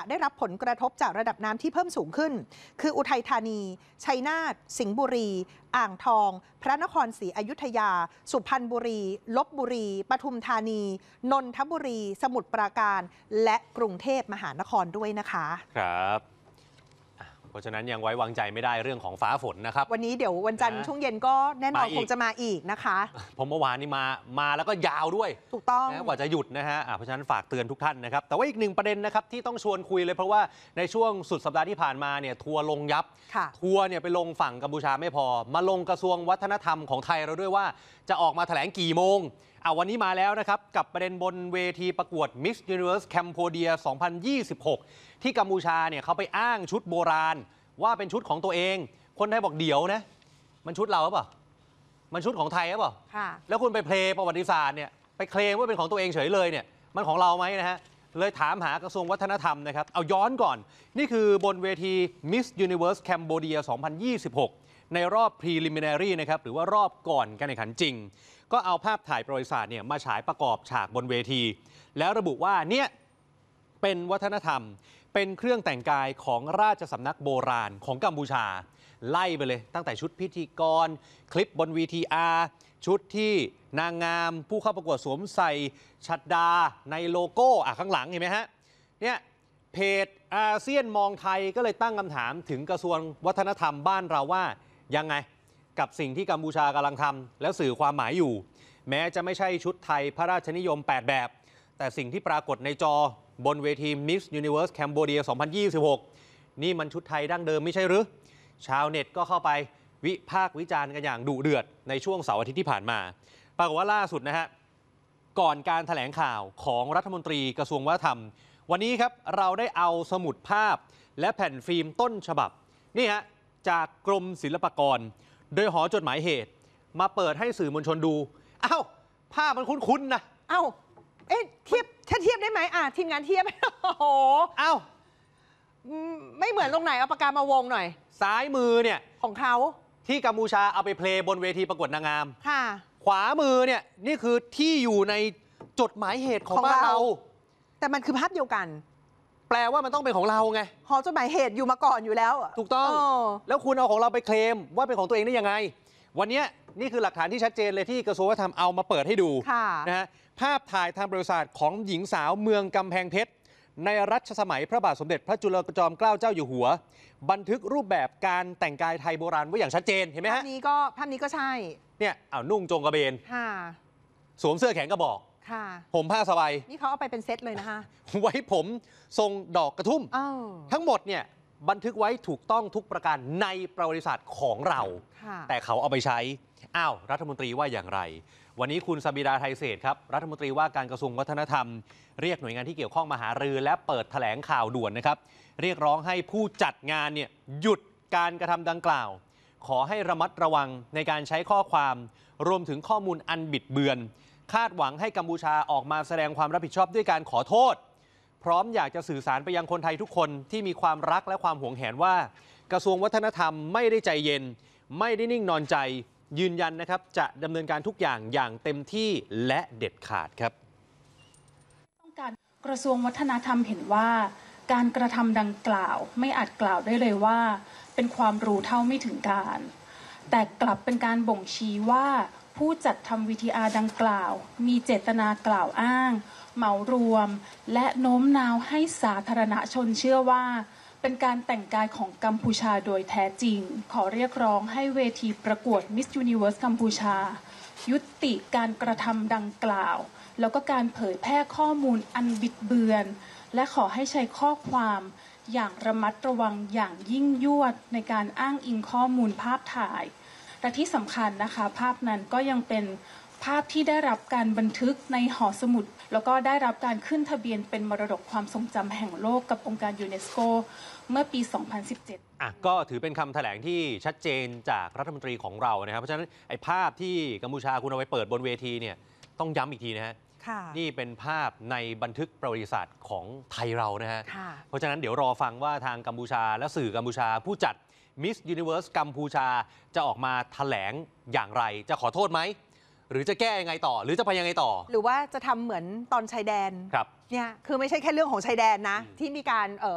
ได้รับผลกระทบจากระดับน้ำที่เพิ่มสูงขึ้นคืออุทัยธานี ชัยนาท สิงห์บุรี อ่างทอง พระนครศรีอยุธยา สุพรรณบุรีลพบุรี ปทุมธานี นนทบุรี สมุทรปราการ และกรุงเทพมหานครด้วยนะคะครับเพราะฉะนั้นยังไว้วางใจไม่ได้เรื่องของฟ้าฝนนะครับวันนี้เดี๋ยววันจันทร์ช่วงเย็นก็แน่นอนคงจะมาอีกนะคะผมเมื่อวานนี้มาแล้วก็ยาวด้วยถูกต้องกว่าจะหยุดนะฮะเพราะฉะนั้นฝากเตือนทุกท่านนะครับแต่ว่าอีกหนึ่งประเด็นนะครับที่ต้องชวนคุยเลยเพราะว่าในช่วงสุดสัปดาห์ที่ผ่านมาเนี่ยทัวร์ลงยับทัวร์เนี่ยไปลงฝั่งกัมพูชาไม่พอมาลงกระทรวงวัฒนธรรมของไทยเราด้วยว่าจะออกมาแถลงกี่โมงวันนี้มาแล้วนะครับกับประเด็นบนเวทีประกวด Miss Universe Cambodia 2026 ที่กัมพูชาเนี่ยเขาไปอ้างชุดโบราณว่าเป็นชุดของตัวเองคนไทยบอกเดี๋ยวนะมันชุดเราหรือเปล่ามันชุดของไทยหรือเปล่าแล้วคุณไปเพลย์ประวัติศาสตร์เนี่ยไปเคลมว่าเป็นของตัวเองเฉยเลยเนี่ยมันของเราไหมนะฮะเลยถามหากระทรวงวัฒนธรรมนะครับเอาย้อนก่อนนี่คือบนเวที Miss Universe Cambodia 2026 ในรอบ Preliminary นะครับหรือว่ารอบก่อนการแข่งขันจริงก็เอาภาพถ่ายประวัติศาสตร์เนี่ยมาฉายประกอบฉากบนเวทีแล้วระบุว่าเนี่ยเป็นวัฒนธรรมเป็นเครื่องแต่งกายของราชสำนักโบราณของกัมพูชาไล่ไปเลยตั้งแต่ชุดพิธีกรคลิปบน VTR ชุดที่นางงามผู้เข้าประกวดสวมใส่ชัดดาในโลโก้ข้างหลังเห็นไหมฮะเนี่ยเพจอาเซียนมองไทยก็เลยตั้งคำถามถึงกระทรวงวัฒนธรรมบ้านเราว่ายังไงกับสิ่งที่กัมพูชากำลังทำแล้วสื่อความหมายอยู่แม้จะไม่ใช่ชุดไทยพระราชนิยม8แบบแต่สิ่งที่ปรากฏในจอบนเวที Miss Universe Cambodia 2026 นี่มันชุดไทยดั้งเดิมไม่ใช่หรือชาวเน็ตก็เข้าไปวิพากษ์วิจารณ์กันอย่างดุเดือดในช่วงเสาร์อาทิตย์ที่ผ่านมาปรากฏว่าล่าสุดนะฮะก่อนการแถลงข่าวของรัฐมนตรีกระทรวงวัฒนธรรมวันนี้ครับเราได้เอาสมุดภาพและแผ่นฟิล์มต้นฉบับนี่ฮะจากกรมศิลปากรโดยหอจดหมายเหตุมาเปิดให้สื่อมวลชนดูอ้าวภาพมันคุ้นๆนะอ้าวเทียบถ้าเทียบได้ไหมทีมงานเทียบโอ้โหอ้าวไม่เหมือนตรงไหนเอาปากกามาวงหน่อยซ้ายมือเนี่ยของเขาที่กัมพูชาเอาไปเพลย์บนเวทีประกวดนางงามค่ะขวามือเนี่ยนี่คือที่อยู่ในจดหมายเหตุของบ้านเราแต่มันคือภาพเดียวกันแปลว่ามันต้องเป็นของเราไงหอจดหมายเหตุอยู่มาก่อนอยู่แล้วถูกต้องแล้วคุณเอาของเราไปเคลมว่าเป็นของตัวเองได้ยังไงวันนี้นี่คือหลักฐานที่ชัดเจนเลยที่กระทรวงวัฒนธรรมเอามาเปิดให้ดูนะฮะภาพถ่ายทางประวัติศาสตร์ของหญิงสาวเมืองกำแพงเพชรในรัชสมัยพระบาทสมเด็จพระจุลจอมเกล้าเจ้าอยู่หัวบันทึกรูปแบบการแต่งกายไทยโบราณไว้อย่างชัดเจนเห็นไหมฮะภาพนี้ก็ใช่เนี่ยนุ่งจงกระเบนสวมเสื้อแขนกระบอกผมผ้าสบายนี่เขาเอาไปเป็นเซตเลยนะคะไว้ผมทรงดอกกระทุ่มทั้งหมดเนี่ยบันทึกไว้ถูกต้องทุกประการในประวัติศาสตร์ของเราแต่เขาเอาไปใช้รัฐมนตรีว่าอย่างไรวันนี้คุณสบิดาไทยเศรษฐ์ครับรัฐมนตรีว่าการกระทรวงวัฒนธรรมเรียกหน่วยงานที่เกี่ยวข้องมาหารือและเปิดแถลงข่าวด่วนนะครับเรียกร้องให้ผู้จัดงานเนี่ยหยุดการกระทำดังกล่าวขอให้ระมัดระวังในการใช้ข้อความรวมถึงข้อมูลอันบิดเบือนคาดหวังให้กัมพูชาออกมาแสดงความรับผิดชอบด้วยการขอโทษพร้อมอยากจะสื่อสารไปยังคนไทยทุกคนที่มีความรักและความหวงแหนว่ากระทรวงวัฒนธรรมไม่ได้ใจเย็นไม่ได้นิ่งนอนใจยืนยันนะครับจะดำเนินการทุกอย่างอย่างเต็มที่และเด็ดขาดครับต้องการกระทรวงวัฒนธรรมเห็นว่าการกระทำดังกล่าวไม่อาจกล่าวได้เลยว่าเป็นความรู้เท่าไม่ถึงการแต่กลับเป็นการบ่งชี้ว่าผู้จัดทำ VTR ดังกล่าวมีเจตนากล่าวอ้างเหมารวมและโน้มน้าวให้สาธารณชนเชื่อว่าเป็นการแต่งกายของกัมพูชาโดยแท้จริงขอเรียกร้องให้เวทีประกวด Miss Universe กัมพูชายุติการกระทำดังกล่าวแล้วก็การเผยแพร่ข้อมูลอันบิดเบือนและขอให้ใช้ข้อความอย่างระมัดระวังอย่างยิ่งยวดในการอ้างอิงข้อมูลภาพถ่ายและที่สำคัญนะคะภาพนั้นก็ยังเป็นภาพที่ได้รับการบันทึกในหอสมุดแล้วก็ได้รับการขึ้นทะเบียนเป็นมรดกความทรงจำแห่งโลกกับองค์การยูเนสโกเมื่อปี 2017 ก็ถือเป็นคำแถลงที่ชัดเจนจากรัฐมนตรีของเรานะครับเพราะฉะนั้นไอ้ภาพที่กัมพูชาคุณเอาไปเปิดบนเวทีเนี่ยต้องย้ำอีกทีนะฮะนี่เป็นภาพในบันทึกประวัติศาสตร์ของไทยเรานะฮะเพราะฉะนั้นเดี๋ยวรอฟังว่าทางกัมพูชาและสื่อกัมพูชาผู้จัด Miss Universe กัมพูชาจะออกมาแถลงอย่างไรจะขอโทษไหมหรือจะแก้ยังไงต่อหรือจะไปยังไงต่อหรือว่าจะทำเหมือนตอนชายแดนเนี่ยคือไม่ใช่แค่เรื่องของชายแดนนะที่มีการ